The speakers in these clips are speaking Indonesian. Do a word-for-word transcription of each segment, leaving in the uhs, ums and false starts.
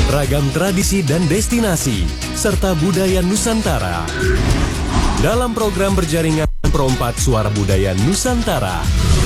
ragam tradisi dan destinasi, serta budaya Nusantara. Dalam program berjaringan Perompat Suara Budaya Nusantara.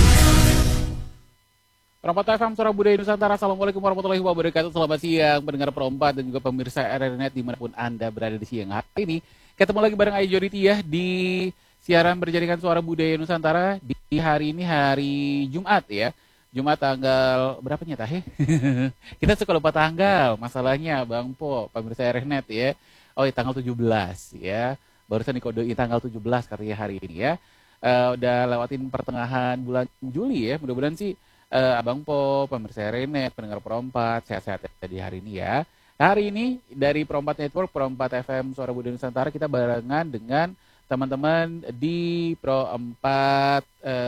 Perompat F M Suara Budaya Nusantara, Assalamualaikum warahmatullahi wabarakatuh. Selamat siang pendengar Perompat dan juga pemirsa R R Net dimanapun Anda berada di siang hari ini. Ketemu lagi bareng Ayu Joditi ya di siaran berjaringan Suara Budaya Nusantara di hari ini hari Jumat ya. Jumat tanggal berapa nih Tah? Kita suka lupa tanggal, masalahnya Bang Po, pemirsa R R Net ya. Oh ya tanggal tujuh belas ya. Barusan dikodein tanggal tujuh belas katanya hari ini ya. Uh, udah lewatin pertengahan bulan Juli ya. Mudah-mudahan sih uh, Abang Po, pemirsa R R Net, pendengar Perompat, sehat-sehat di hari ini ya. Hari ini dari Perompat Network, Perompat F M Suara Budaya Nusantara, kita barengan dengan teman-teman di Pro empat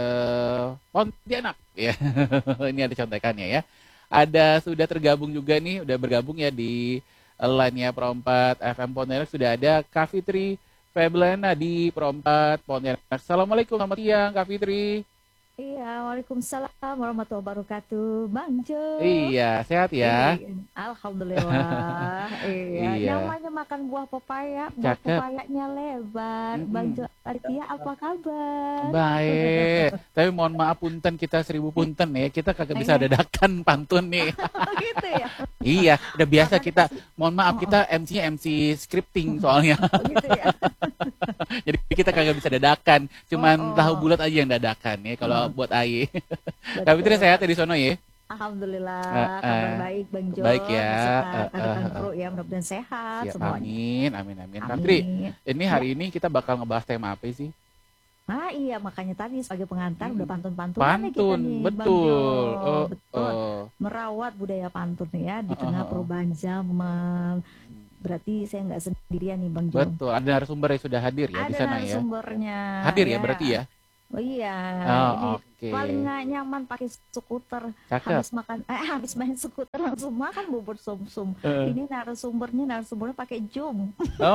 uh, Pontianak ya. Ini ada contekannya ya. Ada sudah tergabung juga nih, udah bergabung ya di line-nya Pro empat F M Pontianak, sudah ada Kak Fitri Feblana di Pro empat Pontianak. Assalamualaikum, selamat siang Kak Fitri. Iya, waalaikumsalam warahmatullahi wabarakatuh, Bang Jo. Iya, sehat ya. Iya, alhamdulillah. Iya, Iya. namanya makan buah pepaya, buah Cakep. pepayanya lebar. Mm-mm. Bang Jo Artia, apa kabar? Baik, tapi mohon maaf punten, kita seribu punten ya, kita kagak bisa Iya. dadakan pantun nih. Gitu ya. Iya, udah biasa Makanya kita, kasih- mohon maaf Oh, kita M C-nya M C scripting soalnya. Gitu ya. Jadi kita kagak bisa dadakan, cuman Oh, oh. tahu bulat aja yang dadakan ya kalau Oh. buat Aye. Betul. Tapi Fitri sehat ya di sono ya. Alhamdulillah, Eh, kabar eh. baik Bang Jo. Baik ya. Beserta Eh, rekan eh, kru ya, mudah-mudahan sehat Siap, semuanya. amin, amin, amin. Kak Amin. Fitri, ini hari ini kita bakal ngebahas tema apa sih? Ah iya, makanya tadi sebagai pengantar udah pantun-pantun Pantun, nih, Bang betul. Jo. Oh, Betul. oh. Merawat budaya pantun ya di Oh, tengah oh, oh. perubahan zaman. Berarti saya nggak sendirian nih Bang Jo. Betul, ada narasumber yang sudah hadir ya di Ada sana ya. narasumbernya. Hadir ya berarti ya. Oh iya, Oh, ini oke. paling nggak nyaman pakai skuter. Cakep. Habis makan, eh habis main skuter langsung makan bubur sum-sum. Eh. Ini narasumbernya narasumbernya pakai Zoom.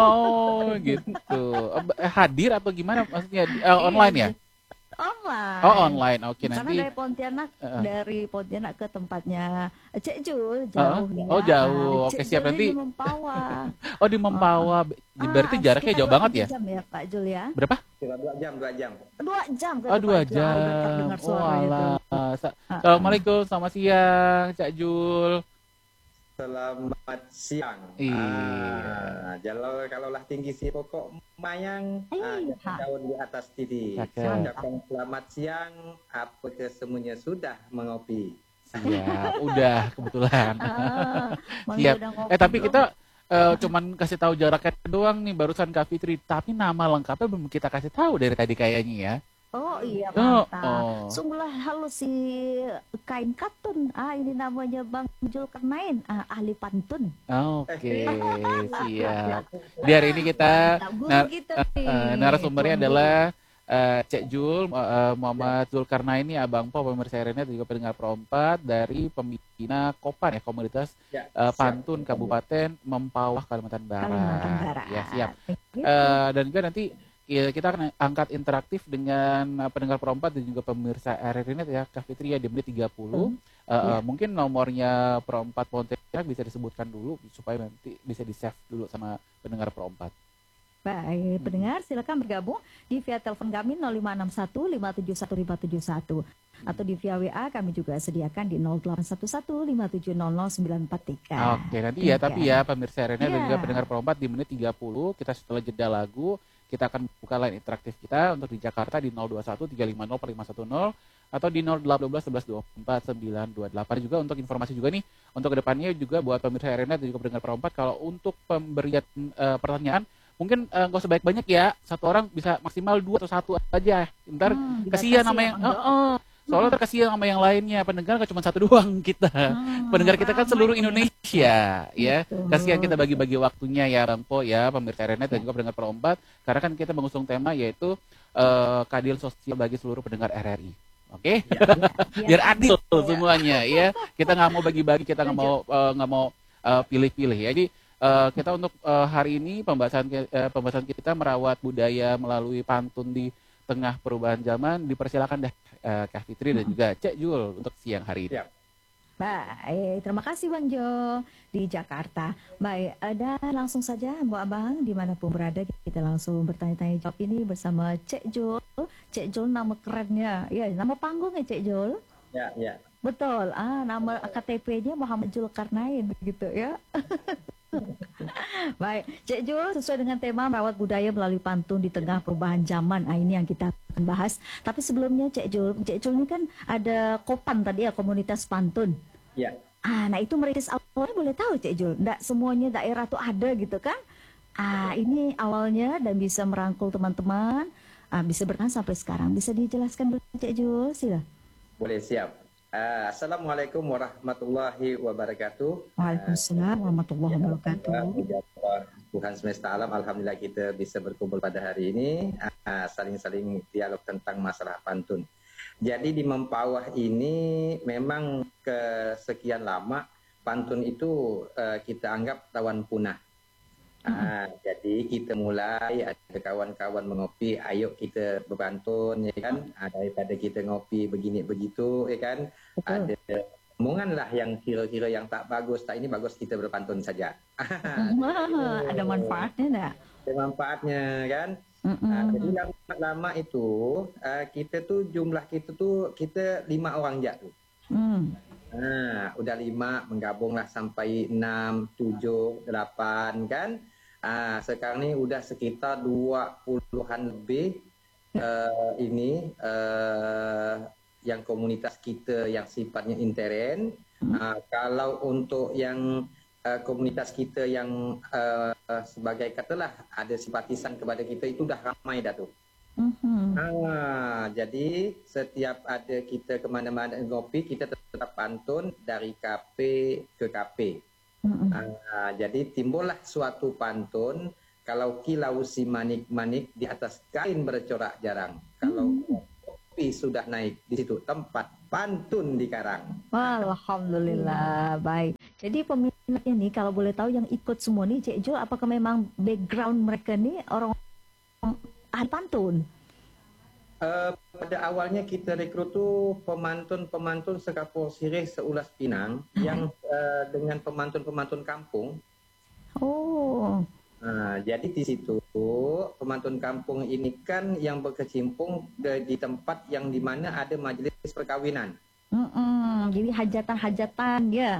Oh, gitu. Eh, Hadir atau gimana maksudnya? Eh, Iya, online ya? Online. Oh, online. Oke, Karena nanti. dari Pontianak Eh. dari Pontianak ke tempatnya Cek Jul Heeh. jauh nih. Oh, ya. jauh. Ah, Oke, Cek siap. Julnya Nanti- di Mempawah. Oh, di Mempawah. Berarti Ah, jaraknya sekitar jauh dua banget ya? jam ya Pak Jul ya. Berapa? Cuma dua jam, dua jam. Dua jam ke Oh, dua depan, jauh udah jam. terdengar Oh, suaranya tuh. alah. Sa- Ah, Assalamualaikum, selamat siang, Cak Jul. Selamat siang. Iya. Ah, kalau kalau lah tinggi si pokok mayang, ah, Iya. daun di atas titik. Cakep. Saya ucapkan selamat siang. Apa kesemuanya sudah mengopi? Siap, udah kebetulan. Ah, Bang Siap. Jul udah ngopi Eh, tapi belum? kita eh, cuman kasih tahu jaraknya doang nih barusan Kak Fitri, tapi nama lengkapnya belum kita kasih tahu dari tadi kayaknya ya. Oh iya Oh, mantap. oh. Sungguhlah halus si kain katun. Ah ini namanya Bang Zulkarnain, ah, ahli pantun. Oke, siap. Di hari ini kita Mantap, guru nar- kita eh, nih. eh, narasumbernya Tuan adalah eh, Cek Jul, eh, Muhammad Zulkarnain ini Abang Po, pemirsa R R Net, juga pendengar Perompat dari pembina Kopan ya, komunitas Ya, eh, siap. pantun Kabupaten Mempawah, Kalimantan Barat. Kalimantan Barat. Ya, siap. Gitu. Eh, dan juga nanti ya, kita akan angkat interaktif dengan uh, pendengar Perompat dan juga pemirsa R R Net ya, Kak Fitri ya, di menit tiga puluh. Eh, eh, Ya. Mungkin nomornya Perompat Pontianak bisa disebutkan dulu supaya nanti bisa di-save dulu sama pendengar Perompat. Baik, pendengar silakan bergabung di via telepon kami nol lima enam satu lima tujuh satu lima tujuh satu atau di via W A kami juga sediakan di nol delapan satu satu lima tujuh nol nol sembilan empat tiga. Oke, nanti ya, Tiga. tapi ya pemirsa R R Net dan Iya. juga pendengar Perompat di menit tiga puluh, kita setelah jeda lagu, kita akan buka line interaktif kita untuk di Jakarta di nol dua satu tiga lima nol empat lima satu nol atau di nol delapan satu satu satu dua empat sembilan dua delapan. Juga untuk informasi juga nih, untuk kedepannya juga buat pemirsa R R Net dan juga pendengar Perompat, kalau untuk pemberian eh, pertanyaan, mungkin eh, nggak usah banyak-banyak ya, satu orang bisa maksimal dua atau satu aja. Ntar Hmm, kasihan dibatasi sama ya, yang, Bang Jo. oh, oh. Soalnya ntar kasihan sama yang lainnya, pendengar kan cuma satu doang kita. Hmm, Pendengar kita kan ramai seluruh ya. Indonesia ya. Betul. Kasihan kita bagi-bagi waktunya ya Bang Po ya, pemirsa R R Net dan juga pendengar Perompat, karena kan kita mengusung tema yaitu eh, keadilan sosial bagi seluruh pendengar R R I. Oke? Ya, Biar adil semuanya ya. Kita nggak mau bagi-bagi, kita nggak mau eh, nggak mau eh, pilih-pilih ya. Jadi eh, kita untuk eh, hari ini pembahasan ki- eh, pembahasan kita merawat budaya melalui pantun di tengah perubahan zaman. Dipersilakan deh eh, Kak Fitri dan juga Cek Jul untuk siang hari ini. Siap. Baik, terima kasih Bang Jo di Jakarta. Baik, ada langsung saja Bu Abang dimanapun berada kita langsung bertanya-tanya jawab ini bersama Cek Jul. Cek Jul nama kerennya, ya nama panggungnya Cek Jul. Ya, ya. Betul, ah nama K T P-nya Muhammad Zulkarnain begitu ya. Baik, Cek Jul, sesuai dengan tema merawat budaya melalui pantun di tengah perubahan zaman. Ah, ini yang kita akan bahas. Tapi sebelumnya Cek Jul, Cek Jul ini kan ada Kopan tadi ya, komunitas pantun. Ya. Ah, nah itu merintis awalnya boleh tahu Cek Jul, enggak semuanya daerah tuh ada gitu kan? Ah, ini awalnya dan bisa merangkul teman-teman, ah, bisa bertahan sampai sekarang. Bisa dijelaskan Cek Jul, sila. Boleh, siap. Uh, Assalamualaikum warahmatullahi wabarakatuh. Waalaikumsalam warahmatullahi wabarakatuh. Uh, Tuhan semesta alam, alhamdulillah kita bisa berkumpul pada hari ini, uh, saling-saling dialog tentang masalah pantun. Jadi di Mempawah ini memang kesekian lama pantun itu uh, kita anggap tawan punah. Ah, jadi kita mulai ada kawan-kawan mengopi, ayo kita berpantun, ya kan? Ah, daripada kita ngopi begini begitu, ya kan? Betul. Ada omongan lah yang kira-kira yang tak bagus, tak ini bagus kita berpantun saja. Wah, ada manfaatnya enggak? Ada manfaatnya kan? Mm-mm. Ah, jadi lama-lama itu ah, kita tuh jumlah kita tuh kita lima orang aja tuh. Hmm. Nah, udah lima menggabunglah sampai enam, tujuh, delapan kan? Ah, sekarang ini udah sekitar dua puluhan lebih uh, ini uh, yang komunitas kita yang sifatnya intern. Uh, kalau untuk yang uh, komunitas kita yang uh, uh, sebagai katalah ada simpatisan kepada kita itu udah ramai dah tuh. Mm-hmm. Ah, jadi setiap ada kita kemana-mana ngopi kita tetap pantun dari K P ke K P. Mm-hmm. Ah, jadi timbullah suatu pantun kalau kilau si manik-manik di atas kain bercorak jarang. Kalau kopi sudah naik di situ tempat pantun dikarang. Alhamdulillah, baik. Jadi peminatnya nih kalau boleh tahu yang ikut semua nih Cek Jo, apakah memang background mereka nih orang ahli pantun? Uh, pada awalnya kita rekrut tuh pemantun-pemantun sekapur sirih seulas Pinang hmm. yang uh, dengan pemantun-pemantun kampung. Oh. Nah, jadi di situ pemantun kampung ini kan yang berkecimpung di, di tempat yang dimana ada majelis perkawinan. Mm-mm, jadi hajatan-hajatan ya.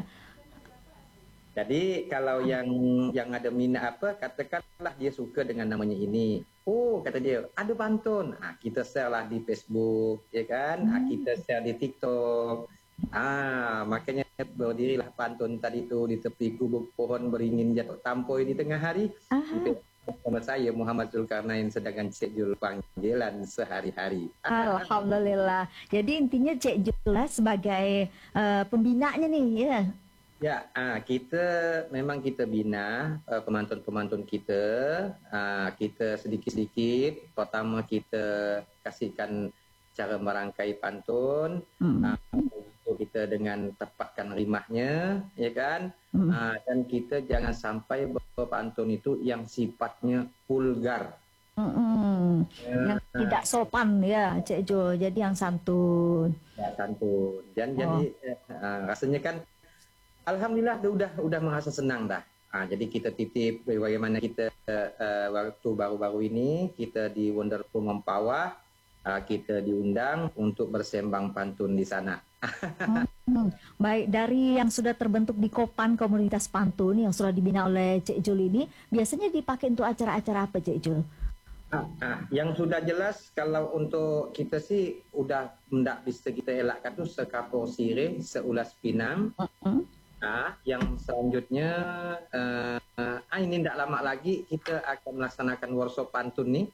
Jadi kalau yang yang ada minat apa, katakanlah dia suka dengan namanya ini. Oh, kata dia, ada pantun. Ah, kita share lah di Facebook, ya kan? Ah, kita share di TikTok. Ah, makanya berdirilah pantun tadi itu di tepi gubuk pohon beringin jatuh tampoi di tengah hari. Sama saya Muhammad Zulkarnain sedangkan Cek Jul panggilan sehari-hari. Alhamdulillah. Jadi intinya Cek Jul lah sebagai uh, pembinanya nih, ya. Ya, ah, kita memang kita bina uh, pemantun-pemantun kita, uh, kita sedikit-sedikit. Pertama kita kasihkan cara merangkai pantun, hmm. uh, kita dengan tepatkan rimahnya, ya kan? Hmm. Uh, dan kita jangan sampai berpantun itu yang sifatnya vulgar. Hmm. Ya, yang tidak sopan ya, Cek Jo. Jadi yang santun. Ya, santun. Dan oh. jadi uh, rasanya kan alhamdulillah udah udah merasa senang dah. Ah, jadi kita titip bagaimana kita uh, waktu baru-baru ini kita di Wonderful Mempawah uh, kita diundang untuk bersembang pantun di sana. hmm, baik, dari yang sudah terbentuk di Kopan komunitas pantun yang sudah dibina oleh Cek Jul ini biasanya dipakai untuk acara-acara apa Cek Jul? Ah, ah, yang sudah jelas kalau untuk kita sih udah tidak bisa kita elakkan tuh sekapur sirih seulas Pinang. Uh-huh. Nah, yang selanjutnya uh, uh, ini tidak lama lagi kita akan melaksanakan workshop pantun nih.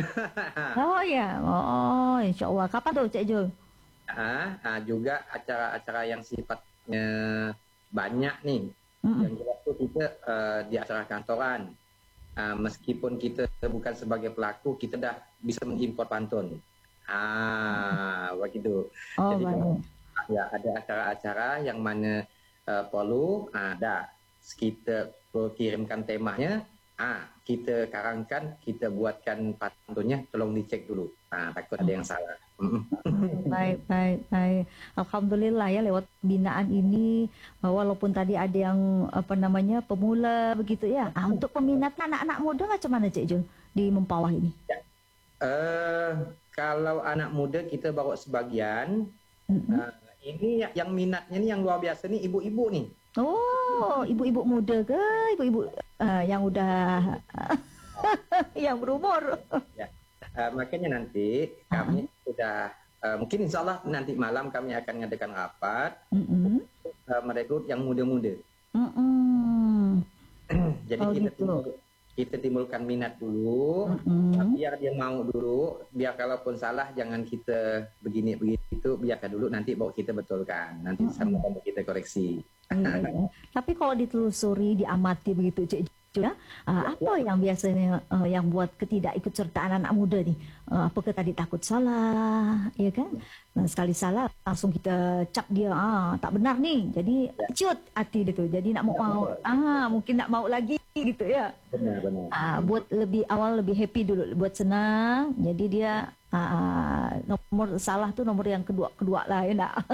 Oh ya, oh insya Allah. Kapan tuh Cek Jul? Uh, uh, juga acara-acara yang sifatnya banyak nih. Mm-hmm. Yang jelas tuh kita uh, di acara kantoran. Uh, meskipun kita bukan sebagai pelaku, kita dah bisa mengimpor pantun. Ah, begitu. Oh, jadi baik. Ya ada acara-acara yang mana Uh, perlu ada kita kirimkan temanya, ah kita karangkan, kita buatkan pantunnya, tolong dicek dulu. Ah takut ada yang salah. Baik, baik, baik. Alhamdulillah ya lewat binaan ini, walaupun tadi ada yang apa namanya pemula begitu ya. Ah, untuk peminat anak-anak muda macam mana Cik Jul di Mempawah ini? Eh, kalau anak muda kita bawa sebagian. Mm-mm. Nah, ini ya- yang minatnya nih yang luar biasa nih ibu-ibu nih. Oh, ibu-ibu muda ke ibu-ibu ah, yang udah yang berumur? Ya. Eh, makanya nanti kami sudah eh, mungkin insya Allah nanti malam kami akan ngadakan rapat Mm-mm. eh, merekrut yang muda-muda. Mm-mm. Jadi Oh, kita gitu. timbul- kita timbulkan minat dulu, Mm-mm. biar dia mau dulu, biar kalaupun salah jangan kita begini begitu, biarkan dulu nanti bawa kita betulkan, nanti sama-sama kita koreksi. Iya. Tapi kalau ditelusuri, diamati begitu Cik Jul, ya, ah, apa yang biasanya ah, yang buat ketidakikutsertaan anak muda nih? Ah, apakah tadi takut salah, ya kan? Nah, sekali salah langsung kita cap dia, ah tak benar nih. Jadi cut hati dia tuh. Jadi nak mau mau, ah mungkin nak mau lagi gitu ya. Benar-benar. Ah, buat lebih awal lebih happy dulu, buat senang. Jadi dia ah, nomor salah tuh nomor yang kedua kedua lah ya nak.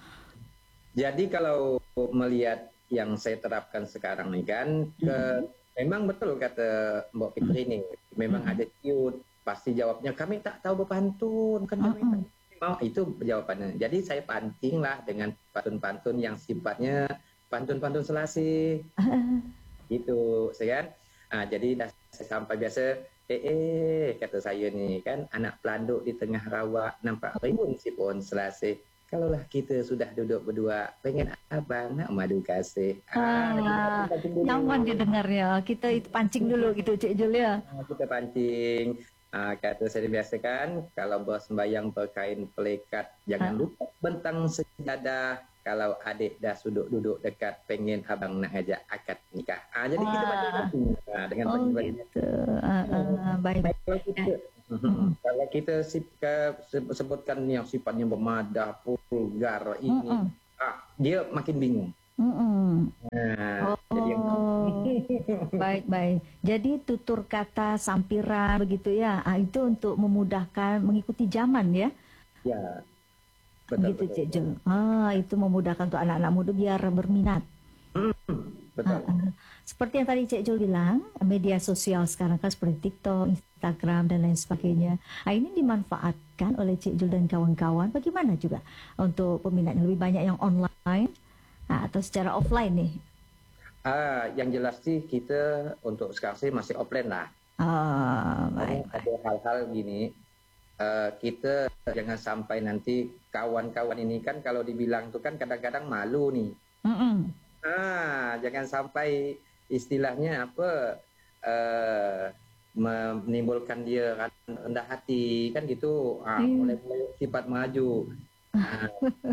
Jadi kalau melihat yang saya terapkan sekarang nih kan, ke, memang betul kata Mbak Fitri ini, memang ada cute, pasti jawabnya kami tak tahu berpantun, kan kami tak mau, itu jawabannya. Jadi saya pancing lah dengan pantun-pantun yang sifatnya pantun-pantun selasih, gitu, saya kan. Ah, jadi dah saya sampai biasa, eh, eh kata saya nih kan, anak pelanduk di tengah rawa nampak rimbun si pohon selasih. Kalaulah kita sudah duduk berdua, pengen abang nak madu kasih. Ah, kita pancing dulu. nyaman didengarnya. Kita itu pancing dulu gitu Cik Jul ya. Ah, kita pancing. Ah, kata saya biasa kan, kalau bos sembayang berkain pelekat, jangan lupa bentang sejadah. Kalau adik dah duduk-duduk dekat, pengen abang nak ajak akad nikah. Ah, jadi kita Wah. pancing ah, dengan Oh pancing-pancing. gitu. Ah, ah, baik, baik. Kalau kita, kalau kita sip- ke- se- sebutkan yang sifatnya bermadah, vulgar ini, Mm-mm. ah, dia makin bingung. Mm-mm. Nah, jadi yang Oh, baik, baik. Jadi tutur kata sampiran begitu ya. Ah, itu untuk memudahkan mengikuti zaman ya. ya betul Gitu betul. Cik Jul. Ah, itu memudahkan untuk anak-anak muda biar berminat. Betul. Ah, ah. Seperti yang tadi Cik Jul bilang, media sosial sekarang kan seperti TikTok, Instagram, dan lain sebagainya. Ah, ini dimanfaatkan oleh Cik Jul dan kawan-kawan. Bagaimana juga untuk peminat yang lebih banyak yang online ah, atau secara offline nih? Ah, yang jelas sih kita untuk sekarang sih masih offline lah. Ah, Karena baik. ada hal-hal gini, eh, kita jangan sampai nanti kawan-kawan ini kan kalau dibilang tuh kan kadang-kadang malu nih. Mm-mm. Ah, jangan sampai istilahnya apa eh, menimbulkan dia kan rendah hati kan gitu. Ah, Iya. mulai-mulai sifat maju. Ah,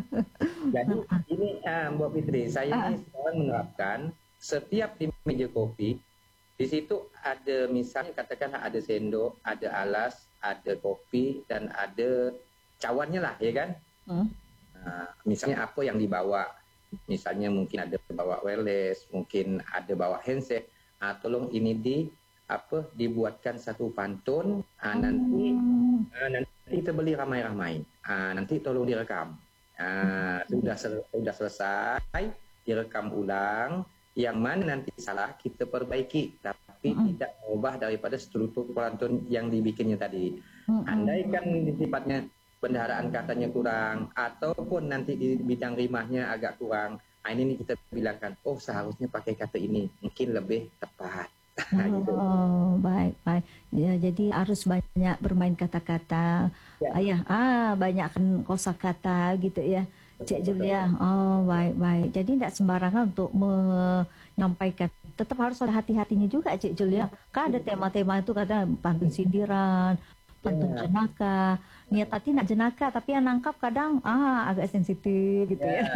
jadi ini ah, Mbak Fitri, saya ini sekarang menerapkan setiap di meja kopi di situ ada misalnya katakanlah ada sendok, ada alas, ada kopi dan ada cawannya lah ya kan. Hmm. Nah, misalnya apa yang dibawa, misalnya mungkin ada bawa wireless, mungkin ada bawa handset, ah, tolong ini di apa dibuatkan satu pantun, ah, nanti ah, nanti kita beli ramai-ramai, ah, nanti tolong direkam, ah, sudah sel- sudah selesai direkam ulang, yang mana nanti salah kita perbaiki, tapi tidak mengubah daripada struktur pantun yang dibikinnya tadi. Andaikan sifatnya bendaharaan katanya kurang ataupun nanti di bidang rimahnya agak kurang, ah, ini nih kita bilangkan, oh seharusnya pakai kata ini, mungkin lebih tepat. Gitu. Oh, baik, baik. Ya, jadi harus banyak bermain kata-kata. Ya. Ah, ya, ah, banyakkan kosakata gitu ya. Cik Betul, Julia. Oh, baik, baik. Jadi tidak sembarangan untuk menyampaikan. Tetap harus ada hati-hatinya juga, Cik Julia. Kan ada tema-tema itu kadang pantun sindiran, pantun Ya. jenaka. Niat hati nak jenaka, tapi yang nangkap kadang ah agak sensitif gitu ya.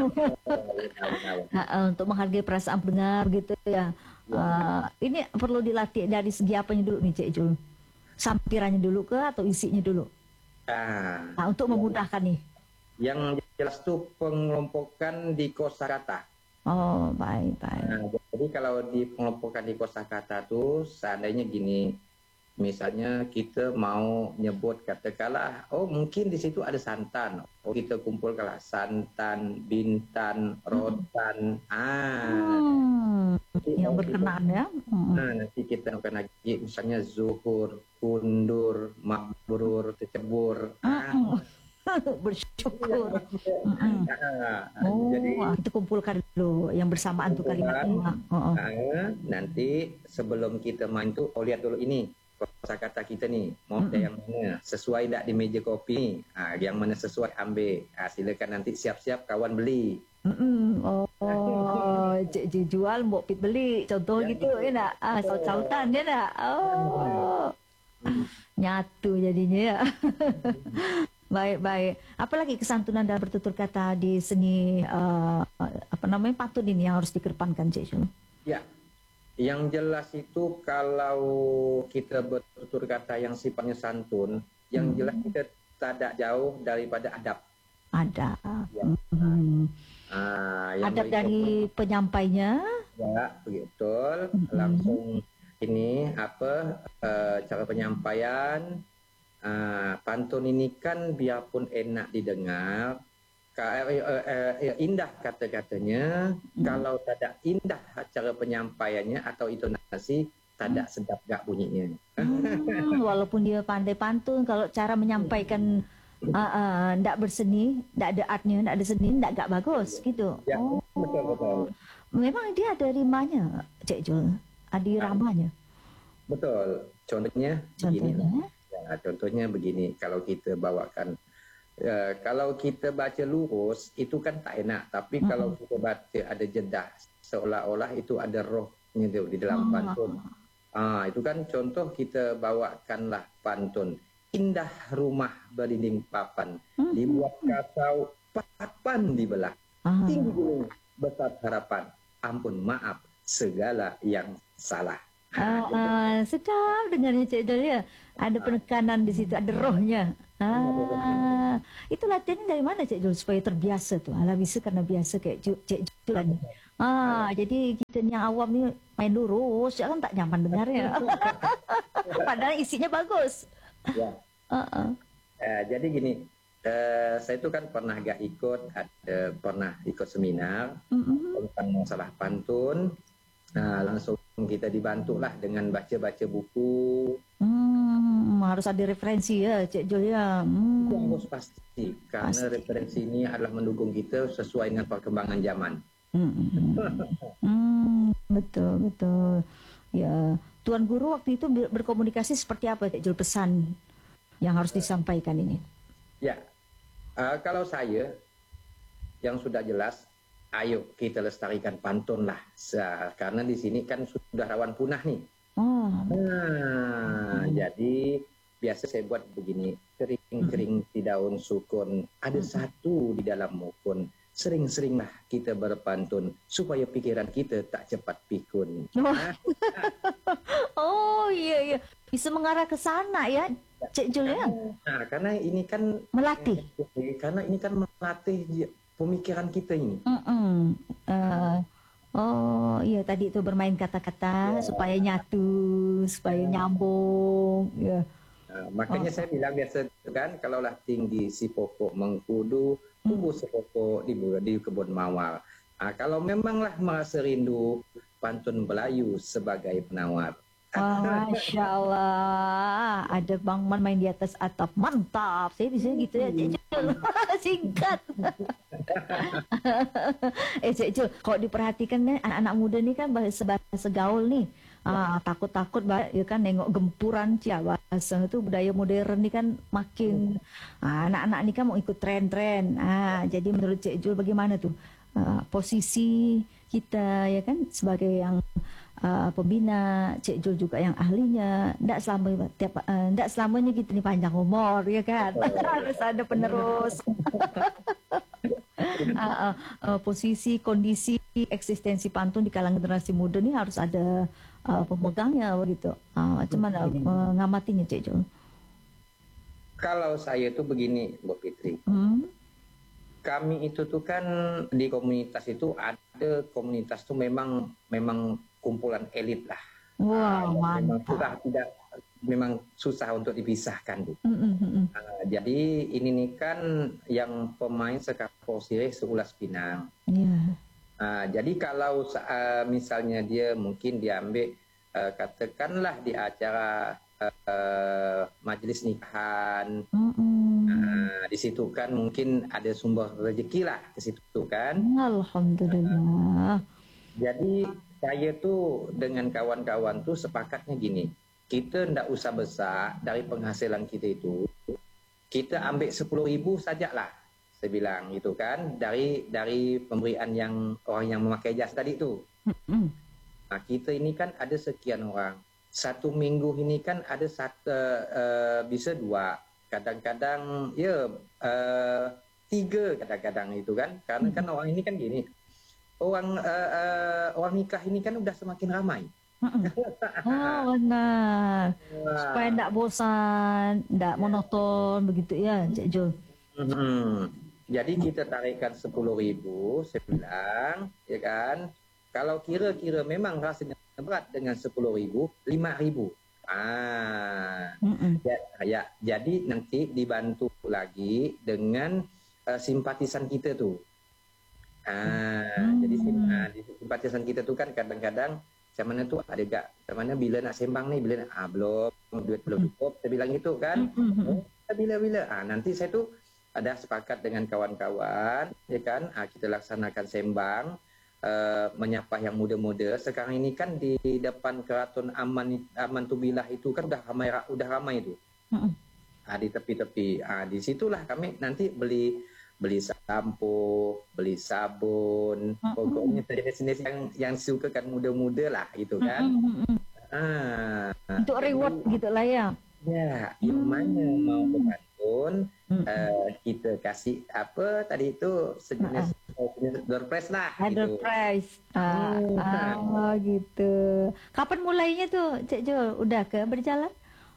Nah, untuk menghargai perasaan pendengar gitu ya. Uh, ini perlu dilatih dari segi apanya dulu nih Cik Jul? Sampirannya dulu ke atau isinya dulu? Nah, Nah, untuk memudahkan nih. yang jelas tuh pengelompokan di kosakata. Oh, baik, baik. Nah, jadi kalau di pengelompokan di kosakata tuh seandainya gini, Misalnya kita mau nyebut katakanlah, oh mungkin di situ ada santan. Oh kita kumpulkanlah santan, bintan, rotan. Ah, Hmm, nanti yang mau kita, berkenaan ya. Hmm. nah, nanti kita akan lagi misalnya zuhur, kundur, mabrur, tecebur. Ah, Hmm. Bersyukur. Hmm. ah, Oh, jadi itu kumpulkan dulu yang bersamaan tuh kalimatnya. Oh, oh. ah, nanti sebelum kita main tuh, oh lihat dulu ini kosakata kita nih, mau Mm-mm. yang mana sesuai tak di meja kopi nih, ah, yang mana sesuai ambil, ah, silakan nanti siap-siap kawan beli. Mm-mm. Oh, Cik Ju jual, Mbok Pit beli. Contoh Ya, gitu, ya nak? Ah, saut-sautan, ya nak? Oh, nyatu jadinya ya. Baik, baik. Apalagi kesantunan dan bertutur kata di seni, eh, apa namanya, pantun ini yang harus dikedepankan, Cik Ju? ya, yang jelas itu kalau kita bertutur kata yang sifatnya santun, yang Hmm. jelas kita tidak jauh daripada adab. Ada. Ya. Hmm. Ah, yang Adab berikut- dari penyampainya. Ya, betul. Mhm. Langsung ini apa eh, cara penyampaian ah, pantun ini kan biarpun enak didengar, ka- eh, eh, eh, eh, indah kata-katanya, Mhm. kalau tidak indah cara penyampaiannya atau intonasi, tidak sedap gak bunyinya. Hmm, walaupun dia pandai pantun, kalau cara menyampaikan uh, uh, ndak berseni, ndak ada artnya, ndak ada seni, ndak gak bagus gitu. Ya, Oh, betul betul. memang dia ada rimanya, Cik Jul, ada iramanya. Betul. Contohnya begini. Contohnya, Ya, contohnya begini, kalau kita bawakan, eh, kalau kita baca lurus itu kan tak enak, tapi Mm-mm. kalau kita baca ada jedah, seolah-olah itu ada rohnya tu di dalam Ah. pantun. Ah, itu kan contoh kita bawakanlah pantun. Indah rumah berdinding papan, Mm-mm. dibuat kasau papan dibelah, ah, tinggi gunung besar harapan, ampun maaf segala yang salah. ah, ah, sedap dengarnya Cik Jul ya. Ada penekanan di situ, ada rohnya. Ah, itu latihannya dari mana Cik Jul supaya terbiasa tuh? Alah bisa karena biasa kayak Ju- Cik Jul tadi. Ah, jadi kita yang awam ni main lurus, ya kan tak nyaman dengarnya. Padahal isinya bagus. Ya. Ah, ah. Eh, jadi gini, eh, saya itu kan pernah gak ikut, ada pernah ikut seminar Mm-mm. tentang masalah pantun. Nah, langsung kita dibantulah dengan baca-baca buku. Hmm, harus ada referensi ya, Cik Jul ya. Itu Hmm. harus pasti, karena Pasti. referensi ini adalah mendukung kita sesuai dengan perkembangan zaman. Hmm, hmm, betul, betul. Ya, Tuan Guru waktu itu ber- berkomunikasi seperti apa, Cik Jul, pesan yang harus disampaikan ini? Ya, eh, kalau saya yang sudah jelas, ayo kita lestarikan pantun lah, Sa- karena di sini kan sudah rawan punah nih. Oh, Nah, jadi biasa saya buat begini, kering-kering di daun sukun, ada satu di dalam mukun. Sering-seringlah kita berpantun supaya pikiran kita tak cepat pikun. Wah. Oh iya iya, bisa mengarah ke sana ya, Cik Jul ya. Nah, karena ini kan Melatih. karena ini kan melatih pemikiran kita ini. Mm-mm. Eh, oh iya tadi itu bermain kata-kata supaya nyatu, supaya nyambung. Ya. Nah, makanya saya bilang biasa kan, kalaulah tinggi si pokok mengkudu, tumbuh sepokok di, bu- di kebun mawar. Nah, kalau memanglah merasa rindu, pantun Melayu sebagai penawar. Wah, Masya Allah, ada Bang Man main di atas atap, mantap. Saya bisa gitu ya, Cik Jul. Singkat. eh Cik Jul, kalau diperhatikan nih, anak-anak muda nih kan bahasa bahasa gaul nih. Ah, takut-takut ba- ya kan nengok gempuran cia bahasa itu budaya modern nih kan makin ah, anak-anak nih kan mau ikut tren-tren. Ah, jadi menurut Cik Jul bagaimana tuh ah, posisi kita ya kan sebagai yang ah, pembina, Cik Jul juga yang ahlinya. Ndak selama tiap ah, ndak selamanya gitu nih panjang umur ya kan. Harus ada penerus. Ah, ah, ah, posisi, kondisi, eksistensi pantun di kalangan generasi muda ini harus ada ah, pemegangnya begitu. Ah, macam mana mengamatinya, Cik Jul? Kalau saya tuh begini, Bu Fitri. Hmm? Kami itu tuh kan di komunitas itu ada komunitas tuh memang memang kumpulan elit lah. Wah, Ah, yang memang mantap. sudah tidak memang susah untuk dipisahkan, Bu. Mm-mm. Uh, jadi ini nih kan yang pemain sekapur sirih seulas Pinang. Ya. Uh, jadi kalau uh, misalnya dia mungkin diambil uh, katakanlah di acara uh, majelis nikahan, Mm-mm. uh, di situ kan mungkin ada sumber rezeki lah ke situ kan. Alhamdulillah. Jadi saya tuh dengan kawan-kawan tuh sepakatnya gini, kita ndak usah besar dari penghasilan kita itu, kita ambil sepuluh ribu sajalah, saya bilang gitu kan, dari dari pemberian yang orang yang memakai jas tadi itu. Mm-mm. Nah, kita ini kan ada sekian orang, satu minggu ini kan ada satu uh, bisa dua, kadang-kadang ya uh, tiga kadang-kadang itu kan, karena kan orang ini kan gini. Orang uh, uh, orang nikah ini kan udah semakin ramai. Oh benar. Supaya tidak bosan, tidak monoton begitu ya, Cik Jul. Hmm. Jadi kita tarikkan sepuluh ribu, saya bilang, ya kan. Kalau kira-kira memang rasanya berat dengan sepuluh ribu, lima ribu. Ah, ya, ya, jadi nanti dibantu lagi dengan uh, simpatisan kita tuh. Ah, hmm. Jadi nah, di simpatisan kita tuh kan kadang-kadang macam mana tuh ada gak, macam mana bila nak sembang nih, bila nak, ah belum, duit belum cukup, saya bilang gitu kan. Oh, bila-bila, ah nanti saya tuh ada sepakat dengan kawan-kawan, ya kan, ah kita laksanakan sembang, uh, menyapa yang muda-muda. Sekarang ini kan di depan Keraton Aman Aman Tubilah itu kan udah ramai, udah ramai itu. Ah di tepi-tepi, ah di situlah kami nanti beli beli sampo, beli sabun, uh-uh. pokoknya jenis-jenis yang yang suka kan muda-muda lah gitu kan. Uh-uh. Ah, untuk reward jadi, gitulah ya. Ya, yang hmm. mana mau berpantun, uh-uh. uh, kita kasih apa tadi itu sejenis uh-uh. door prize lah. Gitu. Door prize. Ah, hmm. ah, gitu. Kapan mulainya tuh, Cik Jul? Udah ke berjalan?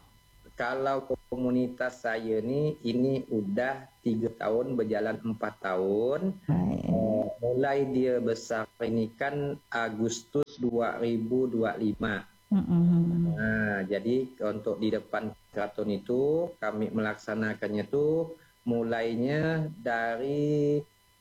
Kalau komunitas saya nih, ini udah tiga tahun berjalan empat tahun. Uh, mulai dia besar ini kan Agustus dua ribu dua puluh lima. Mm-hmm. Nah, jadi untuk di depan keraton itu kami melaksanakannya tuh mulainya dari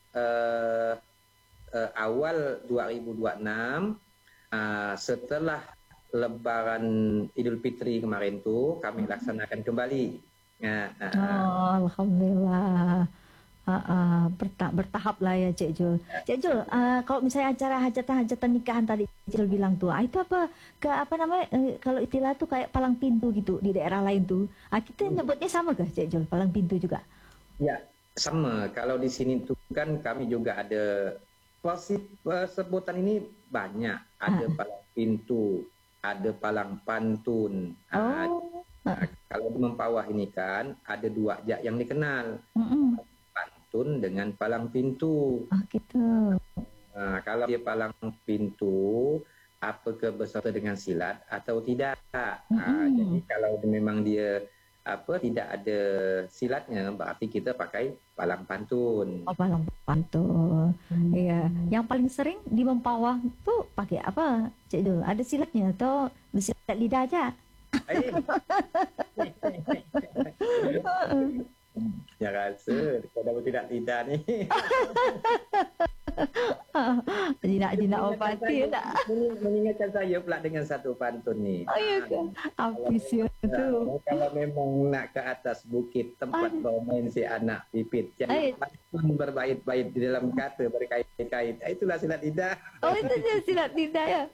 uh, uh, awal dua ribu dua puluh enam, uh, setelah Lebaran Idul Fitri kemarin tuh kami laksanakan kembali. Nah, oh, alhamdulillah. Uh, uh, berta bertahap lah ya Cik Jul. Cik Jul, uh, kalau misalnya acara hajatan-hajatan nikahan tadi Cik Jul bilang tuh, ah, itu apa ke apa namanya? Uh, kalau istilah tuh kayak palang pintu gitu di daerah lain tuh. Ah, kita nyebutnya sama gak Cik Jul? Palang pintu juga? Ya, sama. Kalau di sini tuh kan kami juga ada posisi uh, sebutan ini banyak. Ada uh. palang pintu, ada palang pantun. Oh. Nah, kalau di Mempawah ini kan ada dua jak yang dikenal, mm-mm. pantun dengan palang pintu. Oh gitu. Nah, kalau dia palang pintu, apakah berserta dengan silat atau tidak? Mm-hmm. Nah, jadi kalau memang dia apa tidak ada silatnya, berarti kita pakai palang pantun. Oh, palang pantun. Iya. Hmm. Yang paling sering di Mempawah tuh pakai apa, Cik Dul? Ada silatnya atau bersilat lidah aja? Eh. Ya rasa kalau tidak lidah ni. Jinak-jinak opati tak? Mengingatkan saya pula dengan satu pantun ni. Oh iya ke? Habis ya tu. Kalau memang nak ke atas bukit tempat bermain si anak pipit, jadi pantun berbait-bait di dalam kata berkait-kait. Itulah silat lidah. Oh itu dia silat lidah ya.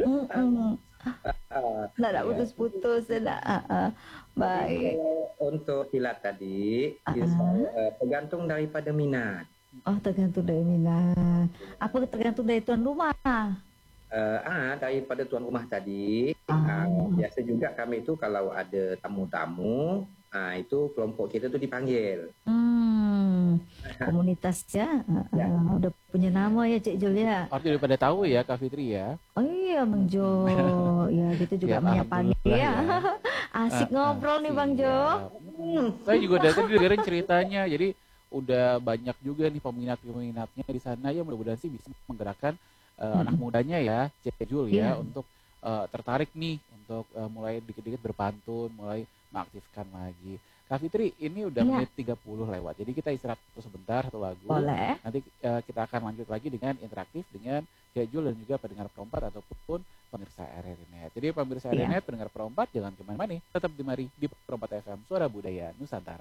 Nak nak putus-putus nak. Baik. Untuk silat tadi, tergantung daripada minat. Oh, tergantung dari minat. Apa tergantung dari tuan rumah? Uh, ah, daripada tuan rumah tadi. Ah. Uh, biasa juga kami itu kalau ada tamu-tamu, ah itu kelompok kita tu dipanggil. Hmm, komunitas ya. ya. Uh, udah punya nama ya Cik Jul ya. Arti daripada tahu ya Kak Fitri ya. Oh iya Bang Jo. Ya kita juga ya, menyapa ya. ya. Asik ngobrol nih Bang Jo. Ya. Hmm. Saya juga dari tadi dengerin ceritanya. Jadi udah banyak juga nih peminat-peminatnya di sana ya, mudah-mudahan sih bisa menggerakkan uh, hmm. anak mudanya ya, Cik Jul ya, yeah. untuk uh, tertarik nih untuk uh, mulai dikit-dikit berpantun, mulai mengaktifkan lagi. Kak Fitri, ini udah Iya. menit tiga puluh lewat, jadi kita istirahat sebentar, satu lagu. Boleh. Nanti uh, kita akan lanjut lagi dengan interaktif dengan Jejul dan juga pendengar perempat ataupun pemirsa R R Net. Jadi pemirsa R R Net, pendengar perempat, jangan kemana-mana, tetap di mari di Perempat F M, Suara Budaya Nusantara.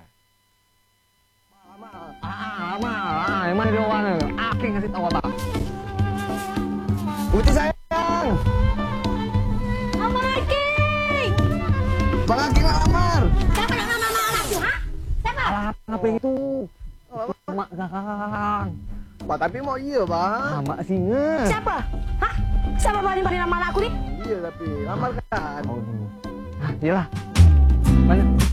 Ah, ah, yang mana dia orang? Aki ngasih tahu abang. Putih sayang. Amar Aki. Bang Aki ngelamar. Siapa yang ngelamar anakku, ha? Siapa? Alah, apa itu? Mak kakang. Pak tapi mau iya bang. Mak singa. Siapa? Hah? Siapa berani-berani nama anakku nih? Iya tapi lamar kan. Oh, ah, iyalah. Mana?